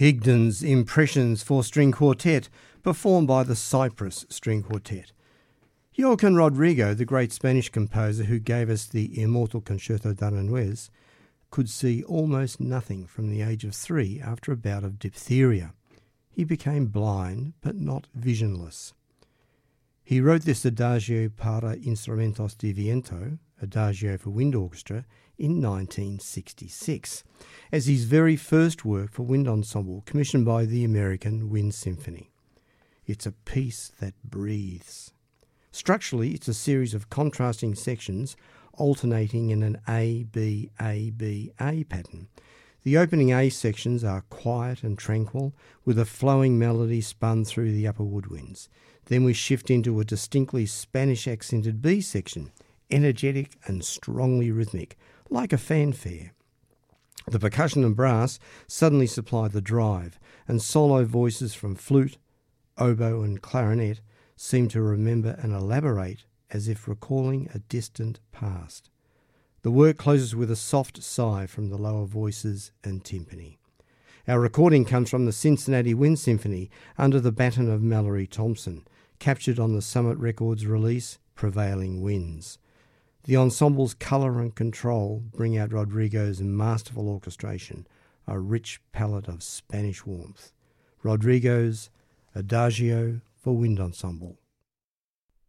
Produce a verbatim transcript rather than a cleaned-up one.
Higdon's Impressions for String Quartet, performed by the Cyprus String Quartet. Joaquin Rodrigo, the great Spanish composer who gave us the immortal Concerto d'Aranjuez, could see almost nothing from the age of three after a bout of diphtheria. He became blind, but not visionless. He wrote this Adagio para instrumentos de viento, Adagio for wind orchestra, in nineteen sixty-six, as his very first work for wind ensemble commissioned by the American Wind Symphony. It's a piece that breathes. Structurally, it's a series of contrasting sections alternating in an A B A B A pattern. The opening A sections are quiet and tranquil, with a flowing melody spun through the upper woodwinds. Then we shift into a distinctly Spanish-accented B section, energetic and strongly rhythmic, like a fanfare. The percussion and brass suddenly supply the drive, and solo voices from flute, oboe and clarinet seem to remember and elaborate as if recalling a distant past. The work closes with a soft sigh from the lower voices and timpani. Our recording comes from the Cincinnati Wind Symphony under the baton of Mallory Thompson, captured on the Summit Records release Prevailing Winds. The ensemble's colour and control bring out Rodrigo's masterful orchestration, a rich palette of Spanish warmth. Rodrigo's Adagio for Wind Ensemble.